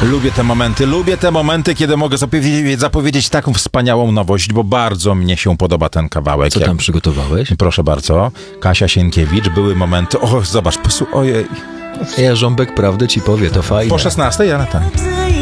Lubię te momenty, kiedy mogę zapowiedzieć taką wspaniałą nowość, bo bardzo mnie się podoba ten kawałek. Co tam przygotowałeś? Proszę bardzo. Kasia Sienkiewicz, były momenty... O, zobacz, ojej. Ja Rząbek prawdę ci powie, to fajne. Po 16, ale tak.